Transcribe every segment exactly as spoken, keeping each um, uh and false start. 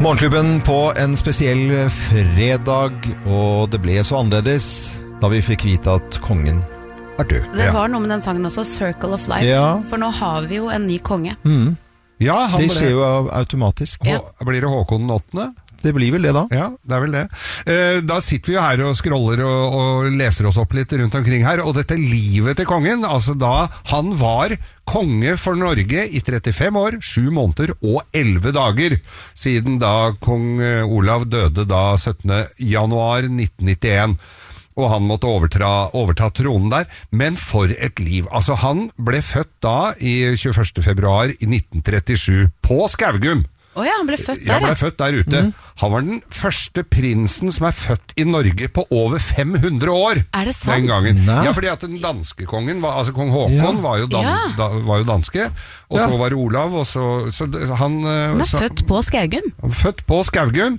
Morgenklubben på en spesiell fredag, og det ble så annerledes da vi fikk vite at kongen er død. Det var noe med den sangen også, Circle of Life, ja. For nå har vi jo en ny konge. Mm. Ja, han det ble... skjer jo automatisk. Ja. Blir det Håkon den åttende? Det blir vel det da. Ja, det er vel det. Eh, da sitter vi jo her og scroller og, og leser oss opp litt rundt omkring her, og dette livet til kongen, altså da han var konge for Norge i trettifem år, sju måneder og elleve dager, siden da kong Olav døde da syttende januar nitten nittien. Og han måtte overta, overta tronen der, men for et liv. Altså han ble født da i tjueførste februar i nitten trettisju på Skaugum. Åja, oh ja, han ble født der, ja. Han ble født der ute. Mm. Han var den første prinsen som er født i Norge på over fem hundre år. Er det sant? Den gangen. Nei. Ja, fordi at den danske kongen, var, altså kong Håkon, ja. var, jo dan, ja. da, var jo danske, og ja. så var det Olav, og så, så han... Han er så, født på Skaugum. Født på Skaugum,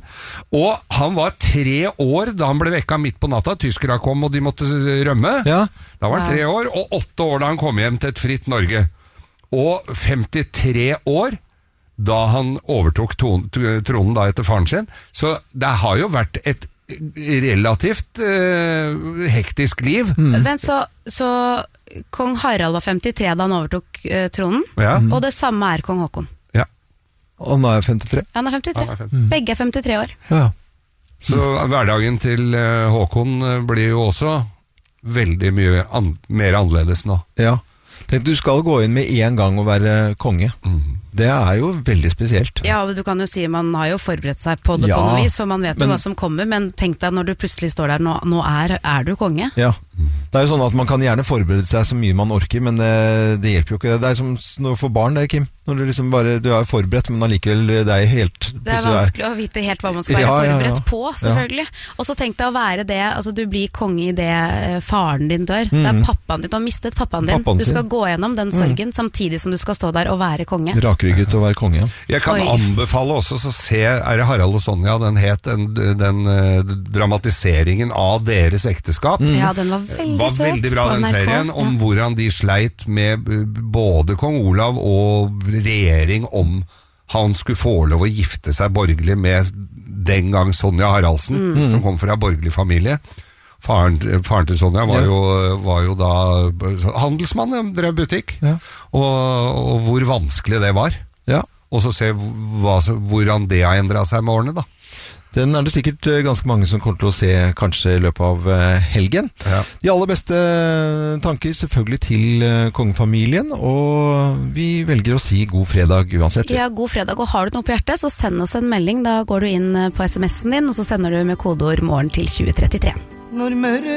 og han var tre år da han ble vekka midt på natta. Tyskere kom, og de måtte rømme. Ja. Da var han tre år, og åtte år da han kom hjem til et fritt Norge. Og femtitre år da han overtok tronen da etter faren sin. Så det har jo vært et relativt eh, hektisk liv. Mm. Men så, så kong Harald var femtitre da han overtok eh, tronen, ja. Og det samme er kong Håkon. Ja. Og han er femtitre? Han er femtitre. Han er femtitre. Begge er femtitre år. Ja. Så hverdagen til eh, Håkon blir jo også veldig mye an- mer annerledes nå. Ja. Tenk, du skal gå inn med en gang og være konge. Mm. Det er jo veldig spesielt. Ja, du kan jo si man har jo forberedt seg på det ja, på noe vis, for man vet men, jo hva som kommer, men tenk deg når du plutselig står der, nå, nå er, er du konge. Ja, det er jo sånn at man kan gjerne forberede seg så mye man orker, men det, det hjelper jo ikke. Det er som noe for barn det, Kim. Når du liksom bare, du er forberedt, men allikevel det er helt... Det er vanskelig å vite helt hva man skal være ja, forberedt ja, ja. på, selvfølgelig. Ja. Og så tenk deg å være det, altså du blir konge i det faren din dør. Mm. Det er pappaen din, du har mistet pappaen din. Pappaen du skal gå gjennom den sorgen, mm. samtidig som du skal stå der og være konge. Rakrygget å være konge. Jeg kan Oi. anbefale også, så se, er det Harald og Sonja, den het, den, den uh, dramatiseringen av deres ekteskap. Mm. Ja, den var veldig var søt veldig bra, den serien, om ja. hvordan de sleit med både kong Olav og regjering om han skulle få lov å gifte seg borgerlig med den gang Sonja Haraldsen, mm. som kom fra borgerlig familie. Faren, faren til Sonja var, ja. jo, var jo da handelsmann, drev butikk, ja. og, og hvor vanskelig det var. Ja. Og så se hva, hvordan det har endret seg med årene da. Den er det sikkert ganske mange som kommer til å se kanskje i løpet av helgen. Ja. De aller beste tanker selvfølgelig til kongefamilien, og vi velger å si god fredag uansett. Ja, god fredag, og har du noe på hjertet, så send oss en melding. Da går du inn på sms'en din, og så sender du med kodeord morgen til tjue trettitre. Når